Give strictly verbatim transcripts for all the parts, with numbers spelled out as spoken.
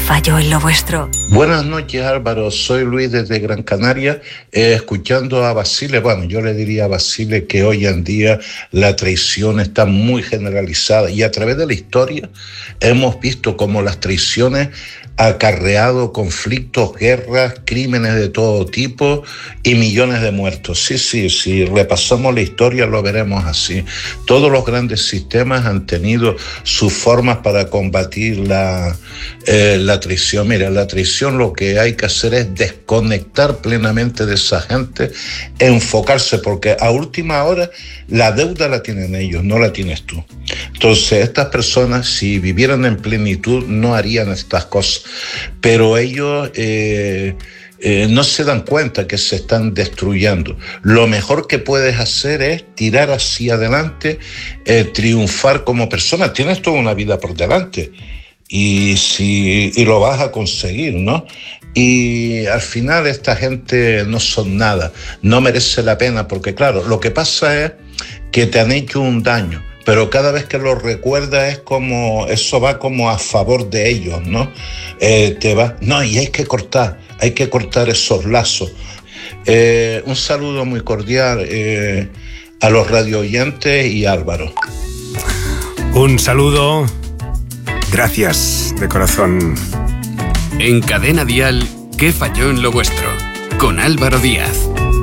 falló en lo vuestro? Buenas noches, Álvaro. Soy Luis desde Gran Canaria, eh, escuchando a Basile. Bueno, yo le diría a Basile que hoy en día la traición está muy generalizada y a través de la historia hemos visto cómo las traiciones ha acarreado conflictos, guerras, crímenes de todo tipo y millones de muertos. Sí, sí, si repasamos la historia lo veremos así. Todos los grandes sistemas han tenido sus formas para combatir la, eh, la traición. Mira, la traición lo que hay que hacer es desconectar plenamente de esa gente, enfocarse, porque a última hora la deuda la tienen ellos, no la tienes tú. Entonces, estas personas, si vivieran en plenitud, no harían estas cosas. Pero ellos eh, eh, no se dan cuenta que se están destruyendo. Lo mejor que puedes hacer es tirar hacia adelante, eh, triunfar como persona. Tienes toda una vida por delante y, si, y lo vas a conseguir, ¿no? Y al final esta gente no son nada, no merece la pena, porque claro, lo que pasa es que te han hecho un daño, pero cada vez que lo recuerdas es como, eso va como a favor de ellos, ¿no? Eh, te va, no, y hay que cortar, hay que cortar esos lazos. Eh, un saludo muy cordial eh, a los radio oyentes y Álvaro. Un saludo, gracias de corazón. En Cadena Dial, ¿qué falló en lo vuestro? Con Álvaro Díaz.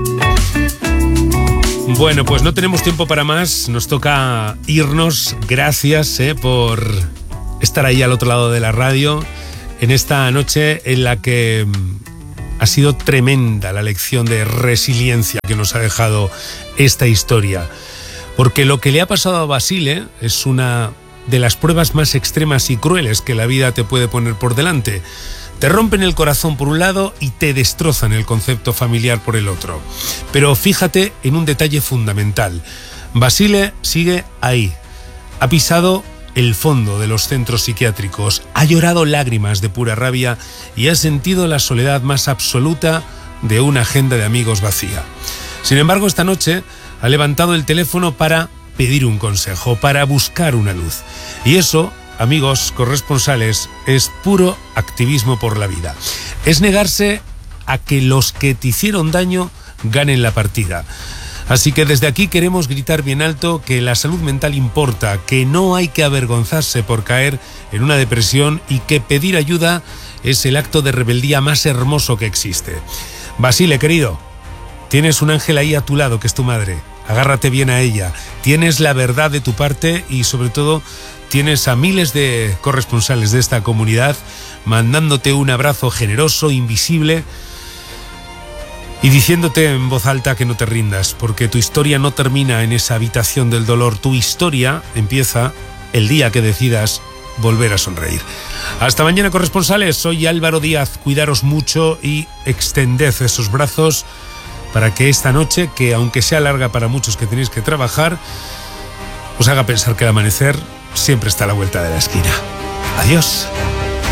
Bueno, pues no tenemos tiempo para más, nos toca irnos. Gracias eh, por estar ahí al otro lado de la radio en esta noche en la que ha sido tremenda la lección de resiliencia que nos ha dejado esta historia. Porque lo que le ha pasado a Basile es una de las pruebas más extremas y crueles que la vida te puede poner por delante. Te rompen el corazón por un lado y te destrozan el concepto familiar por el otro. Pero fíjate en un detalle fundamental. Basile sigue ahí. Ha pisado el fondo de los centros psiquiátricos, ha llorado lágrimas de pura rabia y ha sentido la soledad más absoluta de una agenda de amigos vacía. Sin embargo, esta noche ha levantado el teléfono para pedir un consejo, para buscar una luz. Y eso, amigos corresponsales, es puro activismo por la vida. Es negarse a que los que te hicieron daño ganen la partida. Así que desde aquí queremos gritar bien alto que la salud mental importa, que no hay que avergonzarse por caer en una depresión y que pedir ayuda es el acto de rebeldía más hermoso que existe. Basile, querido, tienes un ángel ahí a tu lado que es tu madre. Agárrate bien a ella. Tienes la verdad de tu parte y sobre todo tienes a miles de corresponsales de esta comunidad mandándote un abrazo generoso, invisible y diciéndote en voz alta que no te rindas, porque tu historia no termina en esa habitación del dolor. Tu historia empieza el día que decidas volver a sonreír. Hasta mañana, corresponsales. Soy Álvaro Díaz. Cuidaros mucho y extended esos brazos para que esta noche, que aunque sea larga para muchos que tenéis que trabajar, os haga pensar que el amanecer siempre está a la vuelta de la esquina. Adiós.